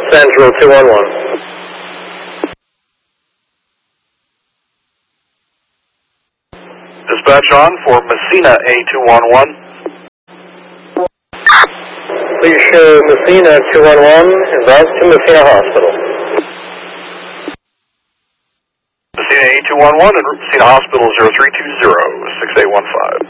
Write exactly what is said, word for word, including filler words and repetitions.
Central two one one. Dispatch on for Messina A two one one. Please show Messina two one one, advance to Messina Hospital. Messina A two one one and Messina Hospital zero three two zero, six eight one five.